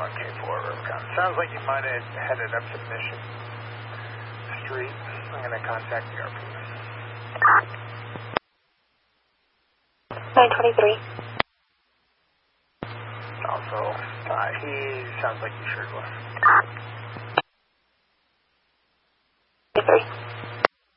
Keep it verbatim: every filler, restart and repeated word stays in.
on K four Rubicon. Sounds like you might have headed up to Mission Street. I'm going to contact the R P. nine twenty-three. Also, uh, he sounds like he sure was. three.